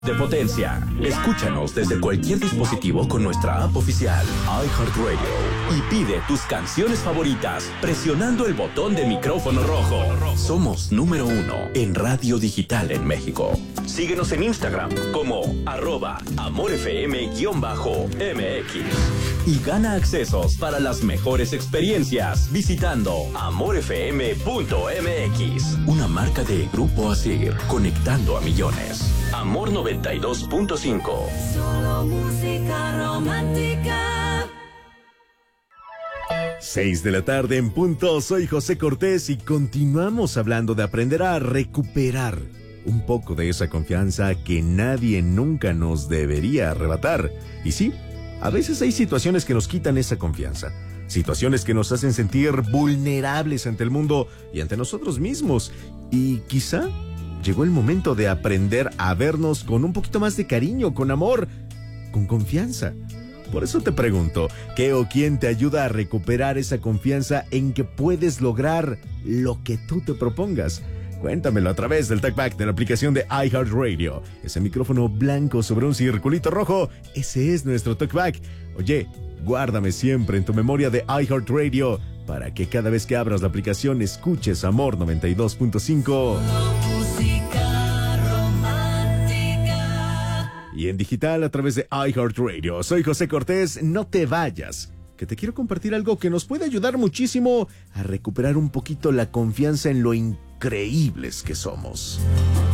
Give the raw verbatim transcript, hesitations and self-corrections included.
de potencia. Escúchanos desde cualquier dispositivo con nuestra app oficial iHeartRadio y pide tus canciones favoritas presionando el botón de micrófono rojo. Somos número uno en radio digital en México. Síguenos en Instagram como arroba amorfm-mx y gana accesos para las mejores experiencias visitando amorfm punto m x. Una marca de Grupo Asir, conectando a millones. Amor noventa y dos punto cinco. Solo música romántica. Seis de la tarde en punto, soy José Cortés y continuamos hablando de aprender a recuperar un poco de esa confianza que nadie nunca nos debería arrebatar. Y sí, a veces hay situaciones que nos quitan esa confianza, situaciones que nos hacen sentir vulnerables ante el mundo y ante nosotros mismos. Y quizá llegó el momento de aprender a vernos con un poquito más de cariño, con amor, con confianza. Por eso te pregunto, ¿qué o quién te ayuda a recuperar esa confianza en que puedes lograr lo que tú te propongas? Cuéntamelo a través del TalkBack de la aplicación de iHeartRadio. Ese micrófono blanco sobre un circulito rojo, ese es nuestro TalkBack. Oye, guárdame siempre en tu memoria de iHeartRadio para que cada vez que abras la aplicación escuches Amor noventa y dos punto cinco. Y en digital a través de iHeartRadio. Soy José Cortés, no te vayas, que te quiero compartir algo que nos puede ayudar muchísimo a recuperar un poquito la confianza en lo increíbles que somos.